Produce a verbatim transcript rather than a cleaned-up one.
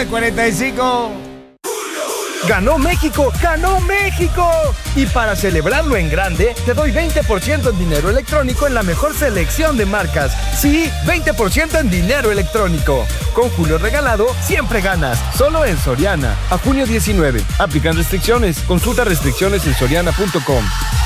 nueve cuarenta y cinco. ¡Ganó México! ¡Ganó México! Y para celebrarlo en grande, te doy veinte por ciento en dinero electrónico en la mejor selección de marcas. Sí, veinte por ciento en dinero electrónico. Con Julio Regalado, siempre ganas. Solo en Soriana. A junio diecinueve. Aplican restricciones. Consulta restricciones en soriana punto com.